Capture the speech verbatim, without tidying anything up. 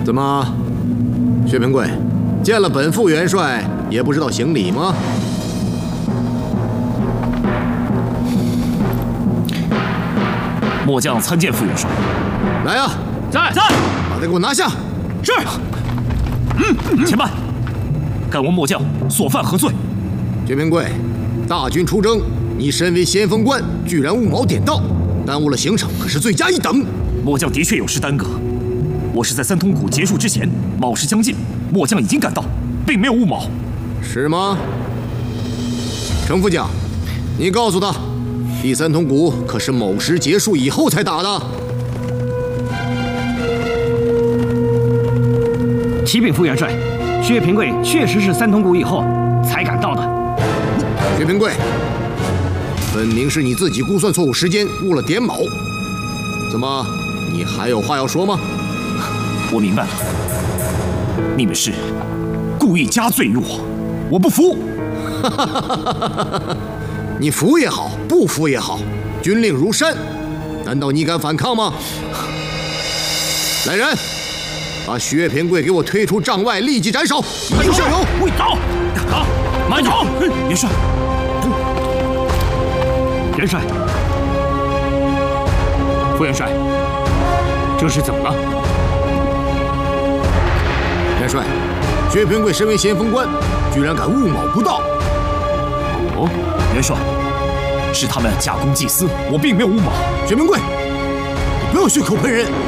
怎么，薛平贵，见了本副元帅也不知道行礼吗？ 末将参见副元帅。 来呀！ 在在， 把他给我拿下！ 是。嗯，且慢，敢问末将所犯何罪？ 薛平贵，大军出征，你身为先锋官，居然误锚点到，耽误了行程，可是罪加一等。 末将的确有失耽搁，我是在三通谷结束之前，卯时将近，末将已经赶到，并没有误锚。 是吗？程副将，你告诉他，第三通谷可是卯时结束以后才打的。 启禀副元帅，薛平贵确实是三通谷以后才赶到的。 薛平贵，分明是你自己估算错误时间，误了点卯。怎么，你还有话要说吗？ 我明白了，你们是故意加罪于我，我不服。 你服也好，不服也好，军令如山，难道你敢反抗吗？来人，把薛平贵给我推出帐外，立即斩首！一定效尤。 会走，走，慢走。元帅， 元帅，副元帅，这是怎么了？ 元帅，薛平贵身为先锋官，居然敢误卯不到。 哦，元帅，是他们假公济私，我并没有误卯。 薛平贵，你不要血口喷人。